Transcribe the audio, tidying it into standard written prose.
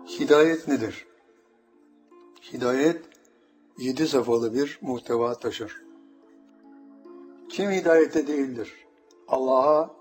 Hidayet nedir? Hidayet 7 safhalı bir muhteva taşır. Kim hidayette değildir? Allah'a